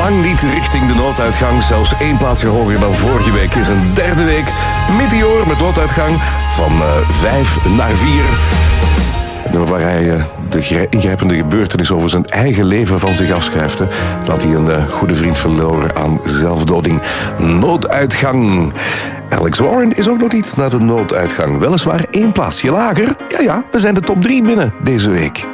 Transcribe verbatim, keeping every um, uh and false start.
lang niet richting de nooduitgang. Zelfs één plaatsje hoger dan vorige week is een derde week. Meteor met nooduitgang van uh, vijf naar vier. Waar hij uh, de ingrijpende gebeurtenis over zijn eigen leven van zich afschrijft. Hè. Dat hij een uh, goede vriend verloren aan zelfdoding. Nooduitgang. Alex Warren is ook nog niet naar de nooduitgang. Weliswaar één plaatsje lager. Ja, ja, we zijn de top drie binnen deze week.